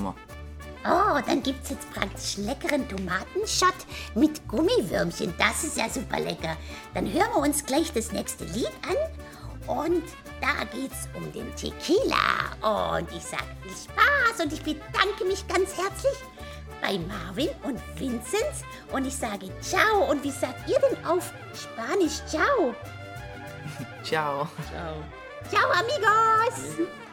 wir. Oh, dann gibt's jetzt praktisch leckeren Tomatenshot mit Gummiwürmchen. Das ist ja super lecker. Dann hören wir uns gleich das nächste Lied an. Und da geht's um den Tequila. Und ich sage viel Spaß und ich bedanke mich ganz herzlich bei Marvin und Vinzenz. Und ich sage ciao. Und wie sagt ihr denn auf Spanisch ciao? Ciao. Ciao, amigos.